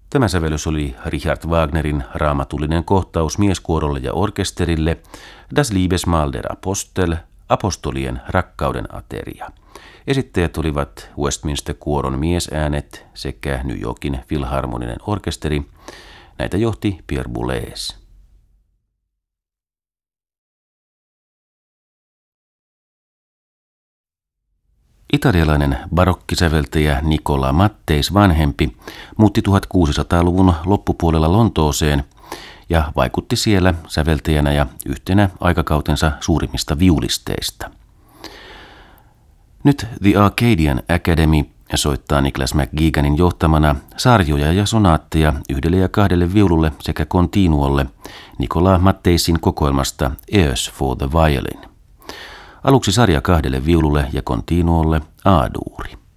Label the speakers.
Speaker 1: Tämä sävellys oli Richard Wagnerin raamatullinen kohtaus mieskuorolle ja orkesterille Das Liebesmahl der Apostel, apostolien rakkauden ateria. Esittäjät olivat Westminster-kuoron miesäänet sekä New Yorkin filharmoninen orkesteri. Näitä johti Pierre Boulez. Italialainen barokkisäveltäjä Nicola Matteis vanhempi muutti 1600-luvun loppupuolella Lontooseen ja vaikutti siellä säveltäjänä ja yhtenä aikakautensa suurimmista viulisteista. Nyt The Arcadian Academy soittaa Nicholas McGuiganin johtamana sarjoja ja sonaatteja 1 ja 2 viululle sekä continuolle Nicola Matteisin kokoelmasta Airs for the Violin. Aluksi sarja 2 viululle ja continuolle A-duuri.